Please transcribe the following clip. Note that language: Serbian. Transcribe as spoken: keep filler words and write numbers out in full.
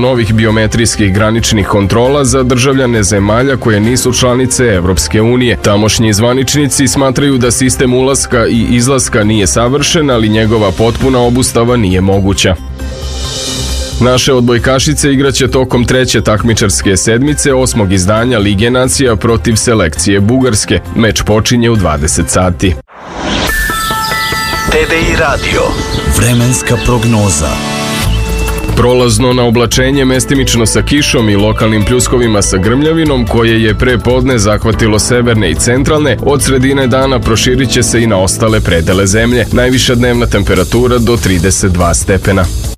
novih biometrijskih graničnih kontrola za državljane zemalja koje nisu članice Evropske unije. Tamošnji zvaničnici smatraju da sistem ulaska i izlaska nije savršen, ali njegova potpuna obustava nije moguća. Naše odbojkašice igraće tokom treće takmičarske sedmice osmog izdanja Lige nacija protiv selekcije Bugarske. Meč počinje u dvadeset sati. T D I Radio. Vremenska prognoza. Prolazno na oblačenje mestimično sa kišom i lokalnim pljuskovima sa grmljavinom koje je pre podne zahvatilo severne i centralne, od sredine dana proširit će se i na ostale predele zemlje. Najviša dnevna temperatura do trideset dva stepena.